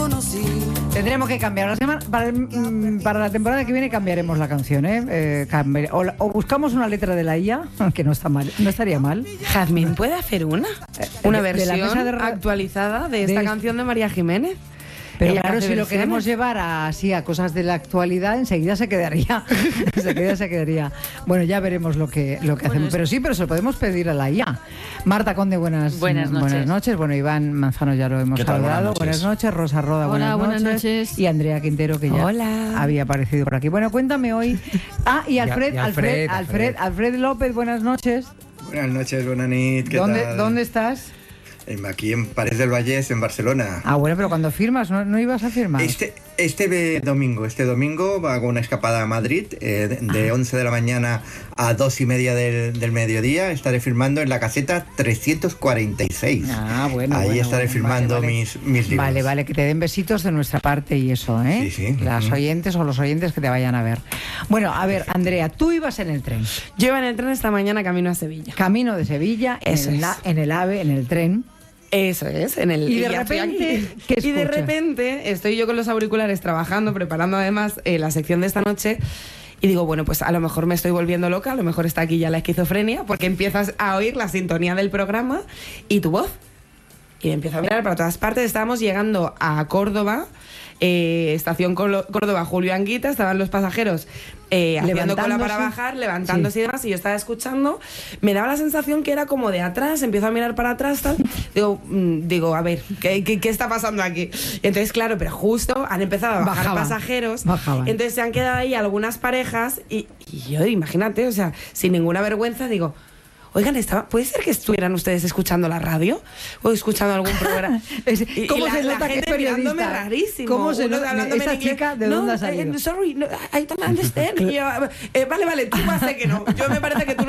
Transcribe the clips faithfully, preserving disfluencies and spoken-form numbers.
conocí. Tendremos que cambiar. La semana, para, el, para la temporada que viene cambiaremos la canción, ¿eh? eh cambiar, o, o buscamos una letra de la I A, que no está mal, no estaría mal. Jazmín puede hacer una, una de, versión de la mesa de re... actualizada de esta de... canción de María Jiménez. Pero claro, si lo queremos llevar a, así a cosas de la actualidad, enseguida se quedaría. enseguida se quedaría. Bueno, ya veremos lo que, lo que bueno, hacemos. Pero sí, pero se lo podemos pedir a la I A. Marta Conde, buenas, buenas noches. Buenas noches. Bueno, Iván Manzano ya lo hemos saludado. Buenas, buenas noches. Rosa Roda, Hola, buenas, buenas noches. noches. Y Andrea Quintero, que ya Hola. había aparecido por aquí. Bueno, cuéntame hoy. Ah, y Alfred, y, y Alfred, Alfred, Alfred, Alfred, Alfred López, buenas noches. Buenas noches, buenas nit, ¿qué ¿Dónde, tal? ¿Dónde estás? Aquí en Parets del Vallès, en Barcelona. Ah, bueno, pero cuando firmas, ¿no, no ibas a firmar? Este, este domingo, este domingo hago una escapada a Madrid, eh, de, de once de la mañana a dos y media del, del mediodía. Estaré firmando en la caseta trescientos cuarenta y seis. Ah, bueno. Ahí bueno, estaré bueno, firmando vale, vale. Mis, mis libros. Vale, vale, que te den besitos de nuestra parte y eso, ¿eh? Sí, sí. Las uh-huh. oyentes o los oyentes que te vayan a ver. Bueno, a ver, Andrea, tú ibas en el tren. Yo iba en el tren esta mañana camino a Sevilla. Camino de Sevilla, Eso en, el, es. en el AVE, en el tren. Eso es, en el y de y repente ¿qué y de escuchas? repente estoy yo con los auriculares trabajando, preparando además eh, la sección de esta noche. Y digo, bueno, pues a lo mejor me estoy volviendo loca, a lo mejor está aquí ya la esquizofrenia, porque empiezas a oír la sintonía del programa y tu voz. Y empiezo a mirar para todas partes. Estábamos llegando a Córdoba, eh, estación Córdoba, Julio Anguita, estaban los pasajeros eh, haciendo cola para bajar, levantándose sí. y demás, y yo estaba escuchando. Me daba la sensación que era como de atrás, empiezo a mirar para atrás, tal. Digo, mmm, digo a ver, ¿qué, qué, ¿qué está pasando aquí? Y entonces, claro, pero justo han empezado a bajar Bajaban. pasajeros. Bajaban. Entonces se han quedado ahí algunas parejas, y, y yo, imagínate, o sea, sin ninguna vergüenza, digo... Oigan, estaba, ¿puede ser que estuvieran ustedes escuchando la radio? ¿O escuchando algún programa? es, ¿Cómo y, y se la, nota la que es periodista? Rarísimo. ¿Cómo se nota? ¿Esta chica de no, dónde ha salido? Eh, sorry, no, I don't understand. y yo, eh, vale, vale, tú vas a que no. Yo me parece que tú...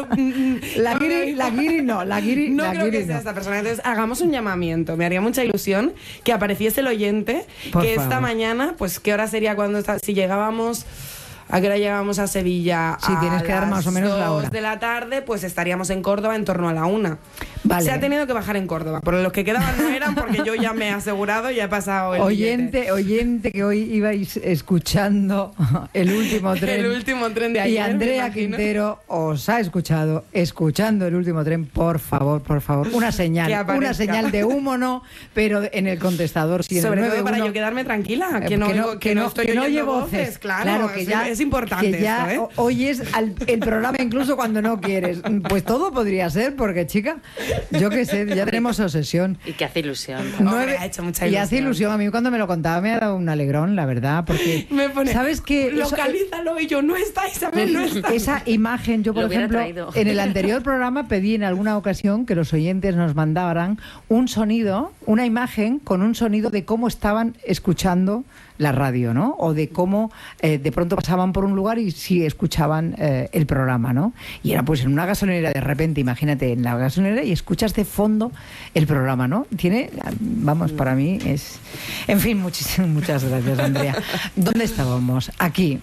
la Giri, la Giri no, la Giri no. La creo Giri que sea no. esta persona. Entonces, hagamos un llamamiento. Me haría mucha ilusión que apareciese el oyente, Por que favor. esta mañana, pues, ¿qué hora sería cuando está, si llegábamos... ¿A qué hora llegamos a Sevilla? Sí, tienes que dar más o menos la hora. A las dos de la tarde, pues estaríamos en Córdoba en torno a la una. Vale. Se ha tenido que bajar en Córdoba. Por los que quedaban no eran, porque yo ya me he asegurado y ya he pasado el Oyente, billete. oyente que hoy ibais escuchando el último tren. El último tren de ayer. Y Andrea Quintero os ha escuchado, escuchando el último tren, por favor, por favor. Una señal, una señal de humo no, pero en el contestador sí. Sobre el todo para yo quedarme tranquila, que no, que no, que que no, no estoy que no oyendo oye voces. voces. Claro, claro que es, ya, es importante que ya esto, ¿eh? oyes al, el programa incluso cuando no quieres. Pues todo podría ser, porque chica, yo qué sé, ya tenemos obsesión. Y que hace ilusión. Nueve, Hombre, ha hecho mucha ilusión. Y hace ilusión. A mí cuando me lo contaba me ha dado un alegrón, la verdad, porque me pone, ¿sabes qué? Localízalo y yo, no está Isabel, no está. Esa imagen, yo por ejemplo, traído. en el anterior programa pedí en alguna ocasión que los oyentes nos mandaran un sonido, una imagen con un sonido de cómo estaban escuchando la radio, ¿no? O de cómo eh, de pronto pasaban por un lugar y sí escuchaban eh, el programa, ¿no? Y era pues en una gasolinera de repente, imagínate, en la gasolinera y escuchas de fondo el programa, ¿no? Tiene, vamos, para mí es... En fin, muchísimas, muchas gracias, Andrea. ¿Dónde estábamos? Aquí.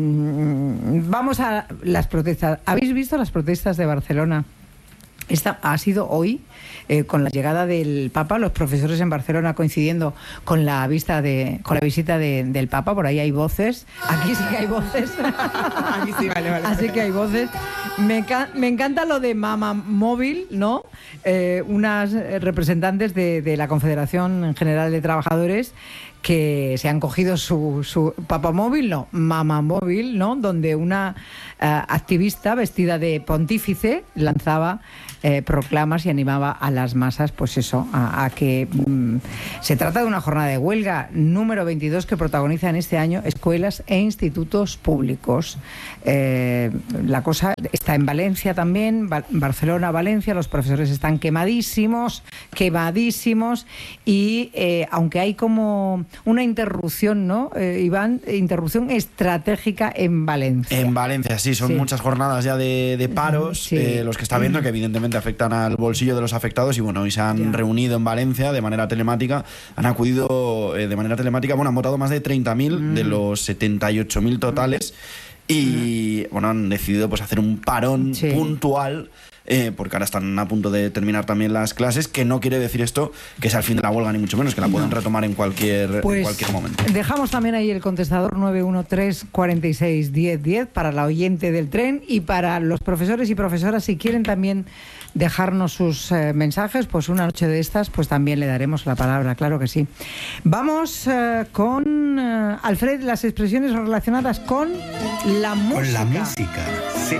Mm, vamos a las protestas. ¿Habéis visto las protestas de Barcelona? Esta ha sido hoy, eh, con la llegada del Papa, los profesores en Barcelona coincidiendo con la vista de, con la visita de, del Papa. Por ahí hay voces. Aquí sí que hay voces. Aquí sí, vale, vale. Así que hay voces. Me, me encanta lo de Mama Móvil, ¿no? Eh, unas representantes de, de la Confederación General de Trabajadores que se han cogido su, su papamóvil, no, mamamóvil, ¿no? Donde una uh, activista vestida de pontífice lanzaba eh, proclamas y animaba a las masas, pues eso, a, a que mm, se trata de una jornada de huelga número veintidós que protagonizan este año escuelas e institutos públicos. Eh, la cosa está en Valencia también, Ba- Barcelona, Valencia, los profesores están quemadísimos, quemadísimos y eh, aunque hay como una interrupción, ¿no, eh, Iván? Interrupción estratégica en Valencia. En Valencia, sí, son sí. muchas jornadas ya de, de paros, sí. eh, los que está viendo, que evidentemente afectan al bolsillo de los afectados, y bueno, hoy se han ya. reunido en Valencia de manera telemática, han acudido eh, de manera telemática, bueno, han votado más de treinta mil mm. de los setenta y ocho mil totales. y bueno, han decidido pues hacer un parón sí. puntual. Eh, porque ahora están a punto de terminar también las clases, que no quiere decir esto que sea el fin de la huelga, ni mucho menos, que la pueden retomar en cualquier, pues en cualquier momento. Dejamos también ahí el contestador nueve uno tres, cuatro seis, diez, diez para la oyente del tren, y para los profesores y profesoras, si quieren también dejarnos sus eh, mensajes, pues una noche de estas, pues también le daremos la palabra, claro que sí. Vamos eh, con eh, Alfred, las expresiones relacionadas con la música. Con la música, sí.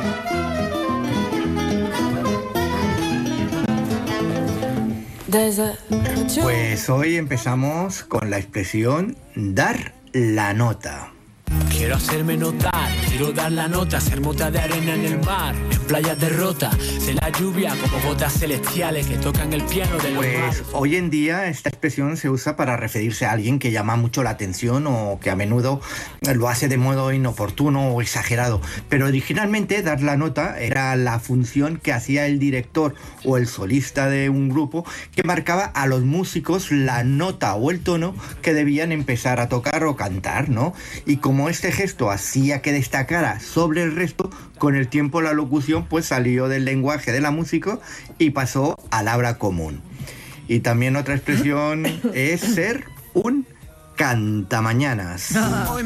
Pues hoy empezamos con la expresión dar la nota. Quiero hacerme notar, quiero dar la nota, ser mota de arena en el mar, en playas de rota, de la lluvia como gotas celestiales que tocan el piano del mar. Pues hoy en día esta expresión se usa para referirse a alguien que llama mucho la atención o que a menudo lo hace de modo inoportuno o exagerado. Pero originalmente dar la nota era la función que hacía el director o el solista de un grupo, que marcaba a los músicos la nota o el tono que debían empezar a tocar o cantar, ¿no? Y como este gesto hacía que destacara sobre el resto, con el tiempo la locución pues salió del lenguaje de la música y pasó al habla común. Y también otra expresión es ser un cantamañanas.